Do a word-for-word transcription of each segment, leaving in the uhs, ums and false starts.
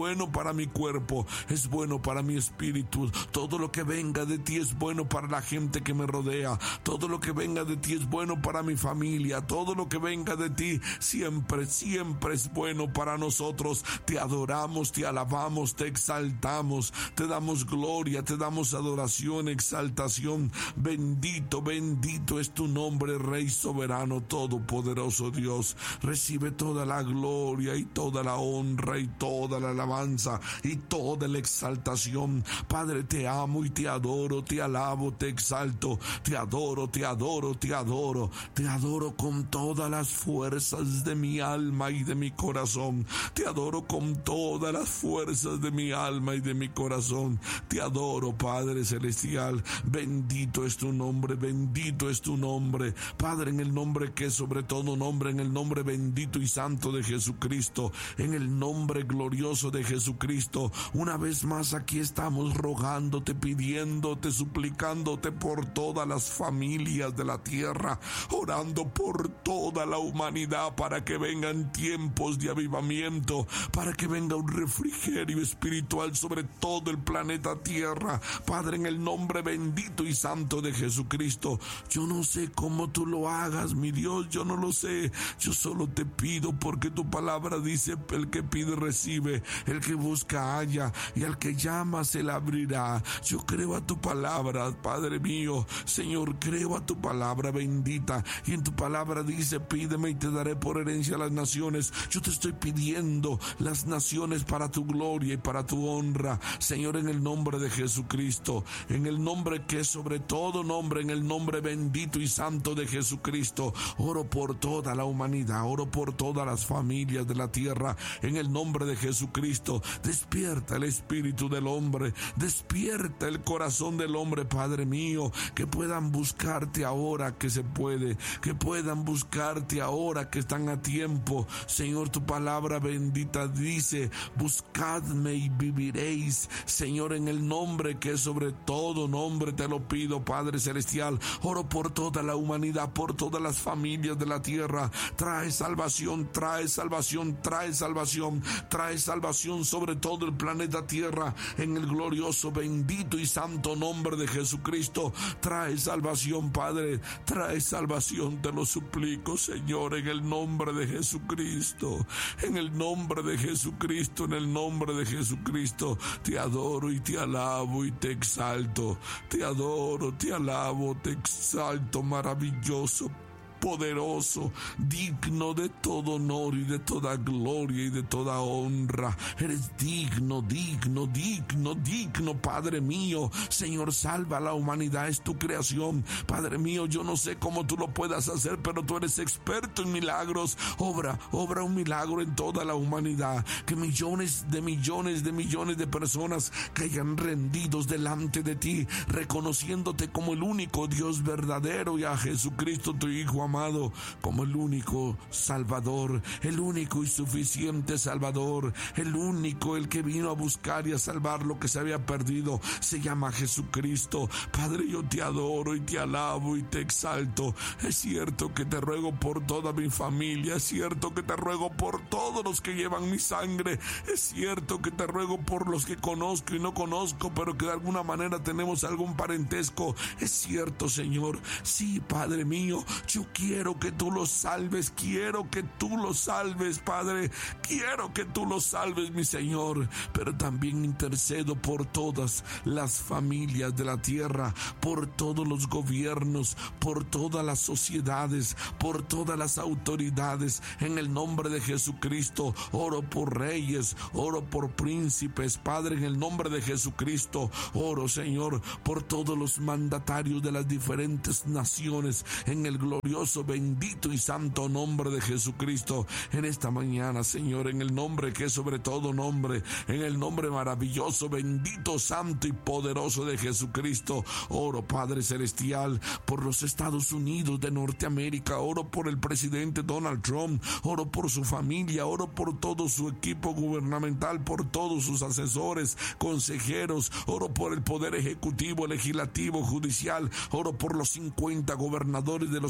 bueno para mi cuerpo, es bueno para mi espíritu. Todo lo que venga de ti es bueno para la gente que me rodea. Todo lo que venga de ti es bueno para mi familia. Todo lo que venga de ti siempre, siempre es bueno para nosotros. Te adoramos, te alabamos, te exaltamos, te damos gloria, te damos adoración, exaltación. Bendito, bendito es tu nombre, Rey soberano, todopoderoso Dios. Recibe toda la gloria y toda la honra y toda la alabanza y toda la exaltación. Padre, te amo y te adoro, te alabo, te exalto, te adoro, te adoro, te adoro, te adoro con todas las fuerzas de mi alma y de mi corazón. Te adoro con todas las fuerzas de mi alma y de mi corazón. Te adoro, Padre celestial. Bendito es tu nombre, bendito es tu nombre, Padre, en el nombre que es sobre todo nombre, en el nombre bendito y santo de Jesucristo, en el nombre glorioso de Jesucristo. Una vez más aquí estamos rogándote, pidiéndote, suplicándote por todas las familias de la tierra, orando por toda la humanidad para que vengan tiempos de avivamiento, para que venga un refrigerio espiritual sobre todo el planeta Tierra. Padre, en el nombre bendito y santo de Jesucristo, yo no sé cómo tú lo hagas, mi Dios, yo no lo sé. Yo solo te pido porque tu palabra dice: el que pide recibe, el que busca halla, y al que llama se le abrirá. Yo creo a tu palabra, Padre mío. Señor, creo a tu palabra bendita, y en tu palabra dice: pídeme y te daré por herencia las naciones. Yo te estoy pidiendo las naciones para tu gloria y para tu honra, Señor, en el nombre de Jesucristo, en el nombre que es sobre todo nombre, en el nombre bendito y santo de Jesucristo. Oro por toda la humanidad, oro por todas las familias de la tierra, en el nombre de Jesucristo. Despierta el espíritu del hombre, despierta el corazón del hombre, Padre mío, que puedan buscarte ahora que se puede, que puedan buscarte ahora que están a tiempo. Señor, tu palabra bendita dice: buscadme y viviréis. Señor, en el nombre que es sobre todo nombre, te lo pido, Padre celestial. Oro por toda la humanidad, por todas las familias de la tierra. Trae salvación, trae salvación, trae salvación, trae salvación sobre todo el planeta Tierra, en el glorioso, bendito y santo nombre de Jesucristo. Trae salvación, Padre, trae salvación, te lo suplico, Señor, en el nombre de Jesucristo, en el nombre de Jesucristo, en el nombre de Jesucristo. Te adoro y te alabo y te exalto, te adoro, te alabo, te exalto, maravilloso, poderoso, digno de todo honor y de toda gloria y de toda honra. Eres digno, digno, digno, digno, Padre mío. Señor, salva a la humanidad, es tu creación. Padre mío, yo no sé cómo tú lo puedas hacer, pero tú eres experto en milagros. Obra, obra un milagro en toda la humanidad. Que millones de millones de millones de personas caigan rendidos delante de ti, reconociéndote como el único Dios verdadero, y a Jesucristo, tu Hijo amado, como el único Salvador, el único y suficiente Salvador, el único, el que vino a buscar y a salvar lo que se había perdido. Se llama Jesucristo. Padre, yo te adoro y te alabo y te exalto. Es cierto que te ruego por toda mi familia, es cierto que te ruego por todos los que llevan mi sangre, es cierto que te ruego por los que conozco y no conozco, pero que de alguna manera tenemos algún parentesco. Es cierto, Señor. Sí, Padre mío, yo quiero que tú los salves, quiero que tú los salves, Padre, quiero que tú los salves, mi Señor, pero también intercedo por todas las familias de la tierra, por todos los gobiernos, por todas las sociedades, por todas las autoridades, en el nombre de Jesucristo. Oro por reyes, oro por príncipes, Padre, en el nombre de Jesucristo. Oro, Señor, por todos los mandatarios de las diferentes naciones, en el glorioso, bendito y santo nombre de Jesucristo. En esta mañana, Señor, en el nombre que es sobre todo nombre, en el nombre maravilloso, bendito, santo y poderoso de Jesucristo, oro, Padre celestial, por los Estados Unidos de Norteamérica. Oro por el presidente Donald Trump, oro por su familia, oro por todo su equipo gubernamental, por todos sus asesores, consejeros. Oro por el poder ejecutivo, legislativo, judicial. Oro por los cincuenta gobernadores de los cincuenta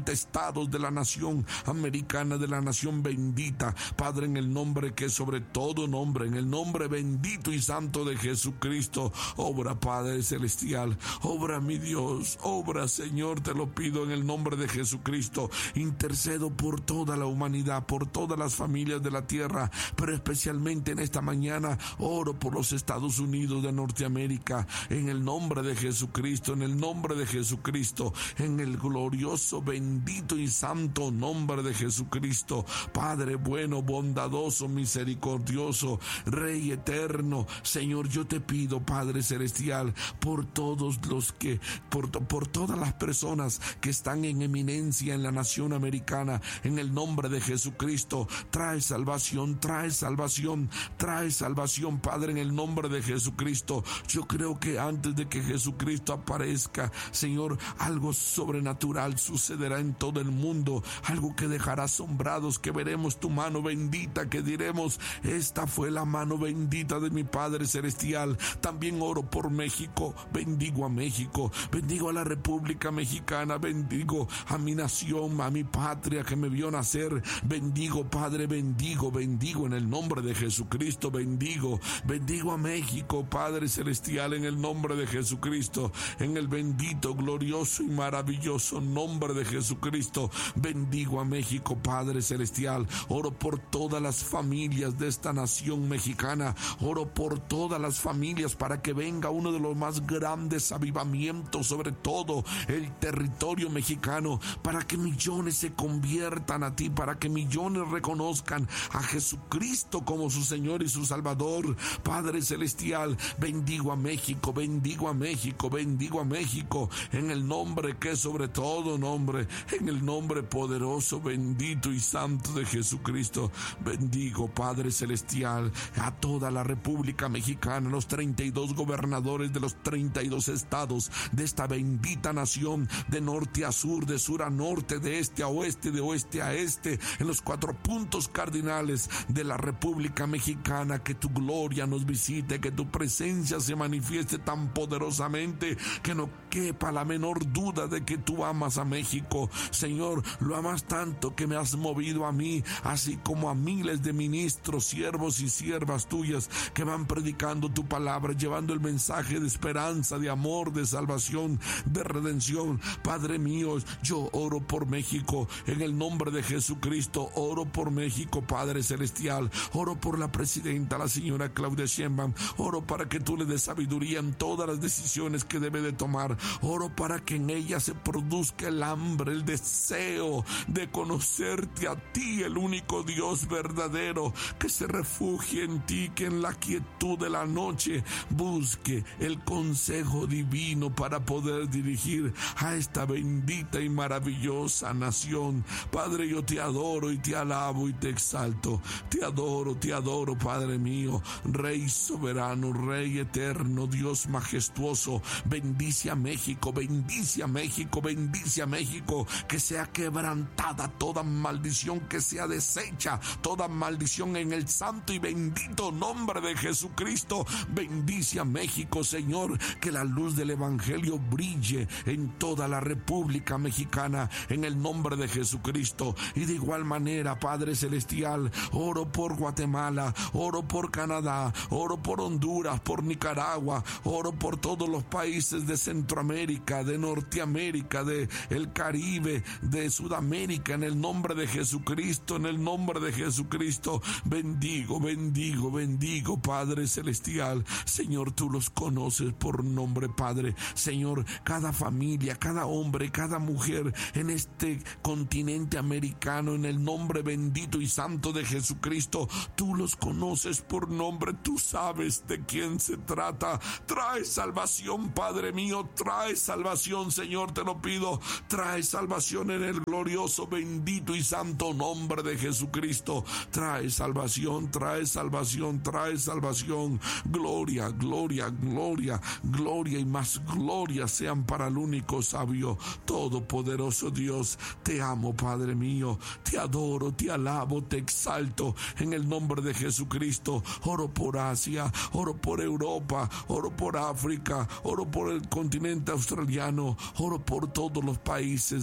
treinta estados de la nación americana, de la nación bendita. Padre, en el nombre que es sobre todo nombre, en el nombre bendito y santo de Jesucristo, obra, Padre celestial, obra, mi Dios, obra, Señor, te lo pido en el nombre de Jesucristo. Intercedo por toda la humanidad, por todas las familias de la tierra, pero especialmente en esta mañana oro por los Estados Unidos de Norteamérica, en el nombre de Jesucristo, en el nombre de Jesucristo, en el glorioso, bendito y santo nombre de Jesucristo. Padre bueno, bondadoso, misericordioso, Rey eterno, Señor, yo te pido, Padre celestial, por todos los que, por, por todas las personas que están en eminencia en la nación americana, en el nombre de Jesucristo, trae salvación, trae salvación, trae salvación, Padre, en el nombre de Jesucristo. Yo creo que antes de que Jesucristo aparezca, Señor, algo sobrenatural sucederá en todo el mundo, algo que dejará asombrados, que veremos tu mano bendita, que diremos, esta fue la mano bendita de mi Padre celestial. También oro por México, bendigo a México, bendigo a la República Mexicana, bendigo a mi nación, a mi patria que me vio nacer, bendigo, Padre, bendigo, bendigo en el nombre de Jesucristo, bendigo, bendigo a México, Padre celestial, en el nombre de Jesucristo, en el bendito, glorioso y maravilloso nombre de Jesucristo, bendigo a México, Padre celestial. Oro por todas las familias de esta nación mexicana, oro por todas las familias para que venga uno de los más grandes avivamientos sobre todo el territorio mexicano, para que millones se conviertan a ti, para que millones reconozcan a Jesucristo como su Señor y su Salvador. Padre celestial, bendigo a México, bendigo a México, bendigo a México, en el nombre que es sobre todo nombre, en el nombre poderoso, bendito y santo de Jesucristo. Bendigo, Padre celestial, a toda la República Mexicana, los treinta y dos gobernadores de los treinta y dos estados de esta bendita nación, de norte a sur, de sur a norte, de este a oeste, de oeste a este, en los cuatro puntos cardinales de la República Mexicana. Que tu gloria nos visite, que tu presencia se manifieste tan poderosamente que no quepa la menor duda de que tú amas a México. Señor, lo amas tanto que me has movido a mí, así como a miles de ministros, siervos y siervas tuyas que van predicando tu palabra, llevando el mensaje de esperanza, de amor, de salvación, de redención. Padre mío, yo oro por México, en el nombre de Jesucristo, oro por México, Padre celestial, oro por la presidenta, la señora Claudia Sheinbaum, oro para que tú le des sabiduría en todas las decisiones que debe de tomar, oro para que en ella se produzca el hambre, el deseo de conocerte a ti, el único Dios verdadero, que se refugie en ti, que en la quietud de la noche busque el consejo divino para poder dirigir a esta bendita y maravillosa nación. Padre, yo te adoro y te alabo y te exalto, te adoro, te adoro, Padre mío, Rey soberano, Rey eterno, Dios majestuoso. Bendice a México, bendice a México, bendice a México, que sea quebrantada toda maldición, que sea deshecha toda maldición en el santo y bendito nombre de Jesucristo. Bendice a México, Señor, que la luz del evangelio brille en toda la República Mexicana, en el nombre de Jesucristo. Y de igual manera, Padre celestial, oro por Guatemala, oro por Canadá, oro por Honduras, por Nicaragua, oro por todos los países de Centroamérica, de Norteamérica, de el Caribe, de Sudamérica, en el nombre de Jesucristo, en el nombre de Jesucristo. Bendigo, bendigo, bendigo, Padre celestial. Señor, tú los conoces por nombre, Padre. Señor, cada familia, cada hombre, cada mujer en este continente americano, en el nombre bendito y santo de Jesucristo, tú los conoces por nombre, tú sabes de quién se trata. Trae salvación, Padre mío, trae salvación, Señor, te lo pido. Trae salvación en el glorioso, bendito y santo nombre de Jesucristo. Trae salvación, trae salvación, trae salvación. Gloria, gloria, gloria, gloria y más gloria sean para el único sabio, todopoderoso Dios. Te amo, Padre mío, te adoro, te alabo, te exalto en el nombre de Jesucristo. Oro por Asia, oro por Europa, oro por África, oro por el continente australiano, oro por todos los países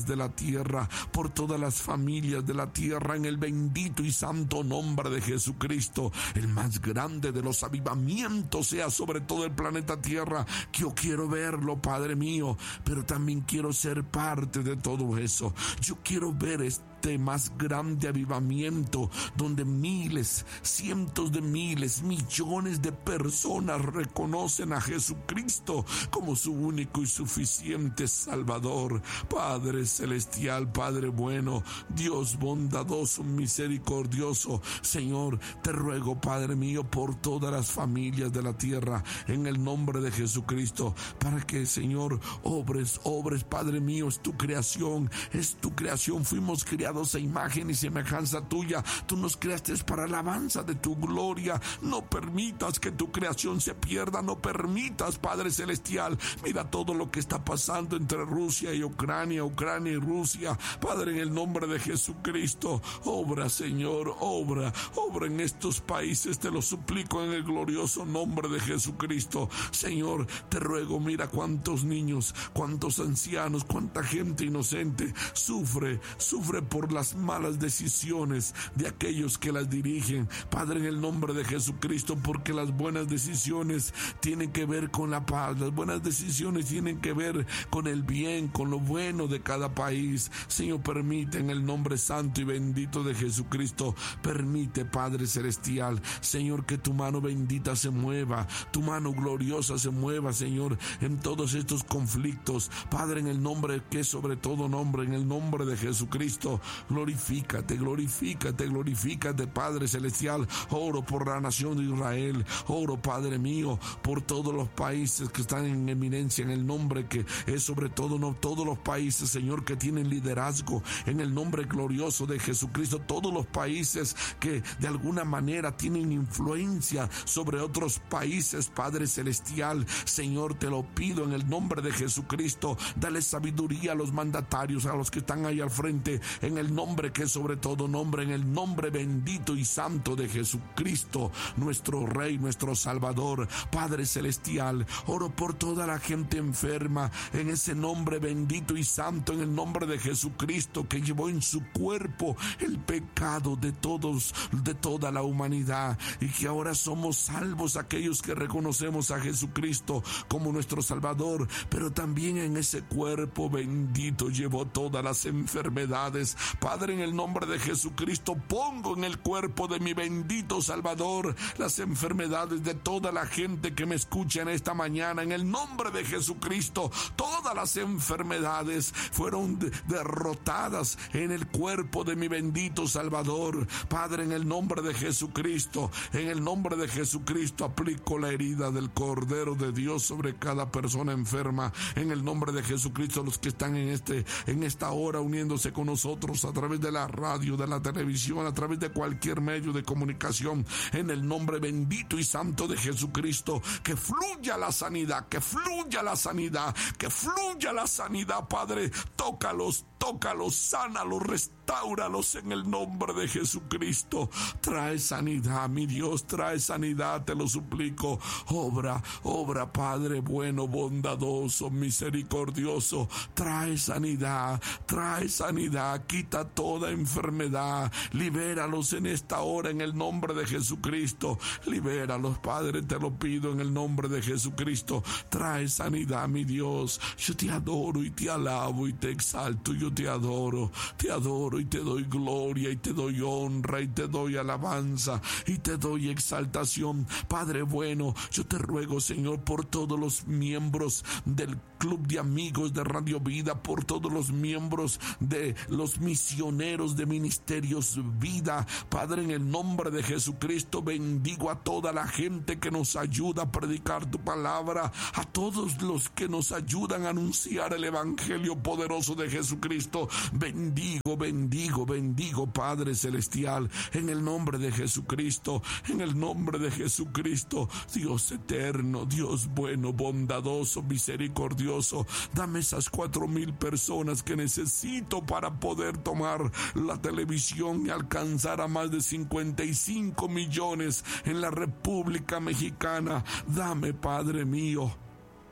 familias de la tierra, por todas las familias de la tierra, en el bendito y santo nombre de Jesucristo. El más grande de los avivamientos sea sobre todo el planeta Tierra, que yo quiero verlo, Padre mío, pero también quiero ser parte de todo eso. Yo quiero ver este más grande avivamiento donde miles, cientos de miles, millones de personas reconocen a Jesucristo como su único y suficiente Salvador. Padre celestial, Padre bueno, Dios bondadoso, misericordioso, Señor, te ruego, Padre mío, por todas las familias de la tierra, en el nombre de Jesucristo, para que, Señor, obres, obres, Padre mío, es tu creación, es tu creación, fuimos criados a imagen y semejanza tuya. Tú nos creaste para alabanza de tu gloria. No permitas que tu creación se pierda. No permitas, Padre celestial. Mira todo lo que está pasando entre Rusia y Ucrania, Ucrania y Rusia. Padre, en el nombre de Jesucristo, obra, Señor, obra, obra en estos países. Te lo suplico en el glorioso nombre de Jesucristo. Señor, te ruego, mira cuántos niños, cuántos ancianos, cuánta gente inocente sufre, sufre por las malas decisiones de aquellos que las dirigen. Padre, en el nombre de Jesucristo, porque las buenas decisiones tienen que ver con la paz, las buenas decisiones tienen que ver con el bien, con lo bueno de cada país. Señor, permite en el nombre santo y bendito de Jesucristo, permite, Padre celestial, Señor, que tu mano bendita se mueva, tu mano gloriosa se mueva, Señor, en todos estos conflictos. Padre, en el nombre que es sobre todo nombre, en el nombre de Jesucristo, glorifícate, glorifícate, glorifícate, Padre celestial. Oro por la nación de Israel, oro, Padre mío, por todos los países que están en eminencia, en el nombre que es sobre todo, no todos los países, Señor, que tienen liderazgo, en el nombre glorioso de Jesucristo, todos los países que de alguna manera tienen influencia sobre otros países, Padre celestial, Señor, te lo pido en el nombre de Jesucristo. Dale sabiduría a los mandatarios, a los que están ahí al frente, en el nombre que es sobre todo nombre, en el nombre bendito y santo de Jesucristo, nuestro Rey, nuestro Salvador. Padre celestial, oro por toda la gente enferma, en ese nombre bendito y santo, en el nombre de Jesucristo, que llevó en su cuerpo el pecado de todos, de toda la humanidad, y que ahora somos salvos aquellos que reconocemos a Jesucristo como nuestro Salvador, pero también en ese cuerpo bendito llevó todas las enfermedades. Padre, en el nombre de Jesucristo, pongo en el cuerpo de mi bendito Salvador las enfermedades de toda la gente que me escucha en esta mañana. En el nombre de Jesucristo, todas las enfermedades fueron de- derrotadas en el cuerpo de mi bendito Salvador. Padre, en el nombre de Jesucristo, en el nombre de Jesucristo, aplico la herida del Cordero de Dios sobre cada persona enferma. En el nombre de Jesucristo, los que están en este, en esta hora uniéndose con nosotros a través de la radio, de la televisión, a través de cualquier medio de comunicación, en el nombre bendito y santo de Jesucristo, que fluya la sanidad, que fluya la sanidad, que fluya la sanidad, Padre. Tócalos, tócalos, sánalos, restáuralos en el nombre de Jesucristo. Trae sanidad, mi Dios, trae sanidad, te lo suplico. Obra, obra, Padre bueno, bondadoso, misericordioso. Trae sanidad, trae sanidad, quita toda enfermedad. Libéralos en esta hora en el nombre de Jesucristo. Libéralos, Padre, te lo pido en el nombre de Jesucristo. Trae sanidad, mi Dios. Yo te adoro y te alabo y te exalto. Yo te adoro, te adoro y te doy gloria y te doy honra y te doy alabanza y te doy exaltación. Padre bueno, yo te ruego, Señor, por todos los miembros del Club de Amigos de Radio Vida, por todos los miembros de los misioneros de Ministerios Vida. Padre, en el nombre de Jesucristo, bendigo a toda la gente que nos ayuda a predicar tu palabra, a todos los que nos ayudan a anunciar el Evangelio poderoso de Jesucristo. Bendigo, bendigo, bendigo, Padre celestial, en el nombre de Jesucristo, en el nombre de Jesucristo. Dios eterno, Dios bueno, bondadoso, misericordioso, dame esas cuatro mil personas que necesito para poder tomar la televisión y alcanzar a más de cincuenta y cinco millones en la República Mexicana. Dame, Padre mío,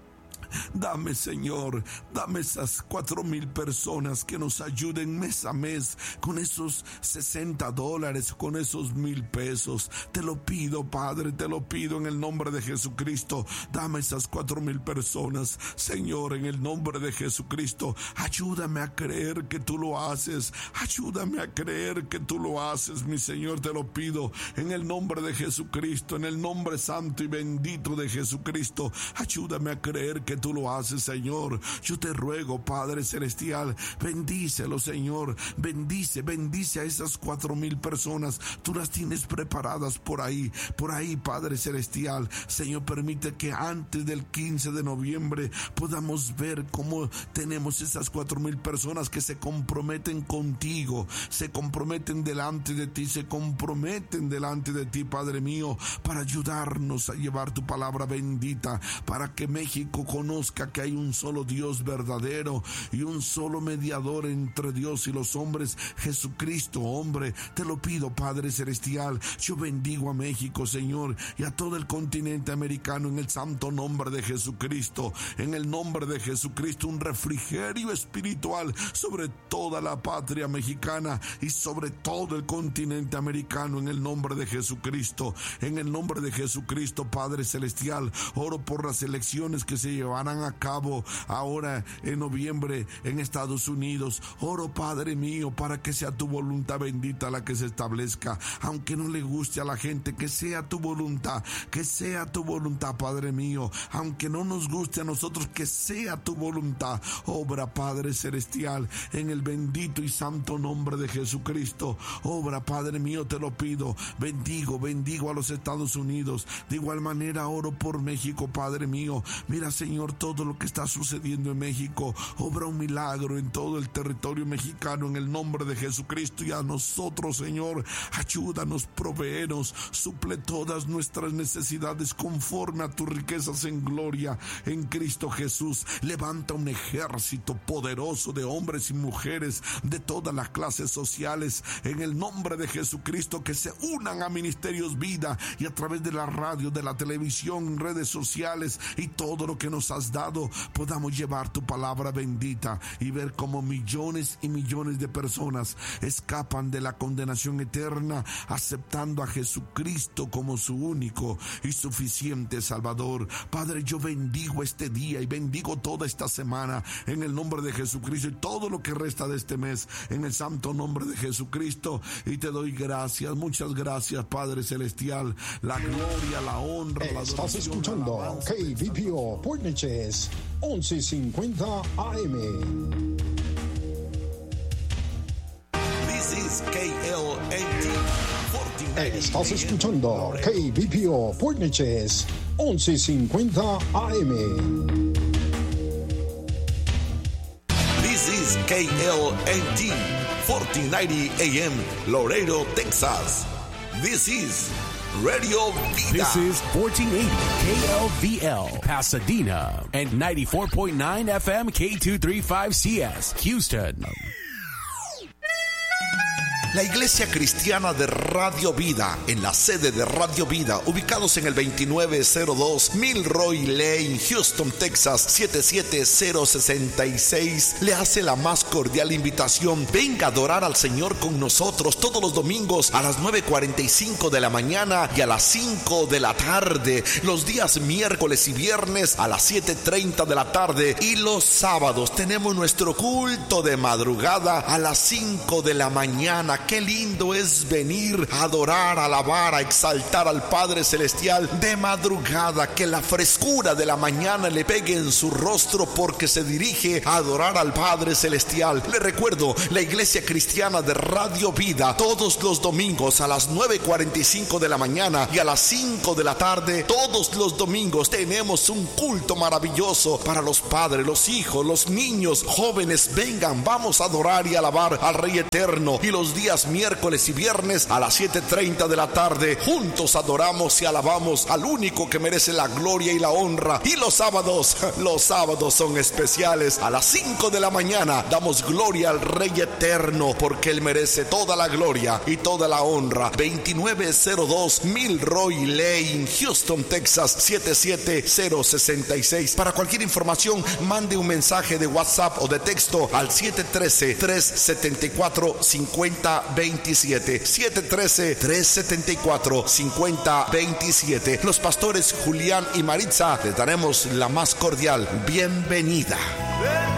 Dame, Señor, dame esas cuatro mil personas que nos ayuden mes a mes con esos sesenta dólares, con esos mil pesos. Te lo pido, Padre, te lo pido en el nombre de Jesucristo. Dame esas cuatro mil personas, Señor, en el nombre de Jesucristo. Ayúdame a creer que tú lo haces. Ayúdame a creer que tú lo haces, mi Señor, te lo pido en el nombre de Jesucristo, en el nombre santo y bendito de Jesucristo. Ayúdame a creer que tú lo haces, Señor. Yo te ruego, Padre celestial, bendícelo, Señor. Bendice, bendice a esas cuatro mil personas. Tú las tienes preparadas por ahí, por ahí, Padre celestial. Señor, permite que antes del quince de noviembre podamos ver cómo tenemos esas cuatro mil personas que se comprometen contigo, se comprometen delante de ti, se comprometen delante de ti, Padre mío, para ayudarnos a llevar tu palabra bendita, para que México conozca que hay un solo Dios verdadero y un solo mediador entre Dios y los hombres, Jesucristo, hombre. Te lo pido, Padre celestial. Yo bendigo a México, Señor, y a todo el continente americano en el santo nombre de Jesucristo. En el nombre de Jesucristo, un refrigerio espiritual sobre toda la patria mexicana y sobre todo el continente americano, en el nombre de Jesucristo. En el nombre de Jesucristo, Padre celestial, oro por las elecciones que se llevarán a cabo ahora en noviembre en Estados Unidos. Oro, Padre mío, para que sea tu voluntad bendita la que se establezca, aunque no le guste a la gente, que sea tu voluntad, que sea tu voluntad, Padre mío, aunque no nos guste a nosotros, que sea tu voluntad. Obra, Padre celestial, en el bendito y santo nombre de Jesucristo. Obra, Padre mío, te lo pido. Bendigo, bendigo a los Estados Unidos. De igual manera oro por México, Padre mío. Mira, Señor, todo lo que está sucediendo en México. Obra un milagro en todo el territorio mexicano en el nombre de Jesucristo. Y a nosotros, Señor, ayúdanos, provéenos, suple todas nuestras necesidades conforme a tus riquezas en gloria en Cristo Jesús. Levanta un ejército poderoso de hombres y mujeres de todas las clases sociales en el nombre de Jesucristo, que se unan a Ministerios Vida y a través de la radio, de la televisión, redes sociales y todo lo que nos has dado, podamos llevar tu palabra bendita y ver cómo millones y millones de personas escapan de la condenación eterna aceptando a Jesucristo como su único y suficiente Salvador. Padre, yo bendigo este día y bendigo toda esta semana en el nombre de Jesucristo y todo lo que resta de este mes en el santo nombre de Jesucristo, y te doy gracias, muchas gracias, Padre celestial. La gloria, la honra, la adoración. Estás escuchando K V P O Port Neches once cincuenta A M. This is K L A T. Estás escuchando K V P O Port Neches once cincuenta A M. This is K L A T, fourteen ninety A M, Laredo, Texas. This is Radio Vida. This is fourteen eighty K L V L, Pasadena, and ninety-four point nine F M K two thirty-five C S, Houston. La Iglesia Cristiana de Radio Vida, en la sede de Radio Vida, ubicados en el veintinueve cero dos Milroy Lane, Houston, Texas, siete siete cero seis seis, le hace la más cordial invitación. Venga a adorar al Señor con nosotros todos los domingos a las nueve cuarenta y cinco de la mañana y a las cinco de la tarde, los días miércoles y viernes a las siete treinta de la tarde, y los sábados tenemos nuestro culto de madrugada a las cinco de la mañana. Qué lindo es venir a adorar, a alabar, a exaltar al Padre Celestial de madrugada. Que la frescura de la mañana le pegue en su rostro porque se dirige a adorar al Padre Celestial. Le recuerdo, la Iglesia Cristiana de Radio Vida, todos los domingos a las nueve cuarenta y cinco de la mañana y a las cinco de la tarde, todos los domingos tenemos un culto maravilloso para los padres, los hijos, los niños, jóvenes. Vengan, vamos a adorar y alabar al Rey Eterno. Y los días días miércoles y viernes a las siete treinta de la tarde. Juntos adoramos y alabamos al único que merece la gloria y la honra. Y los sábados, los sábados son especiales. A las cinco de la mañana damos gloria al Rey eterno, porque Él merece toda la gloria y toda la honra. veintinueve cero dos Milroy Lane, Houston, Texas, siete siete cero seis seis. Para cualquier información, mande un mensaje de WhatsApp o de texto al siete uno tres, tres siete cuatro, cinco cero dos siete. siete uno tres, tres siete cuatro, cinco cero dos siete. Los pastores Julián y Maritza les daremos la más cordial bienvenida.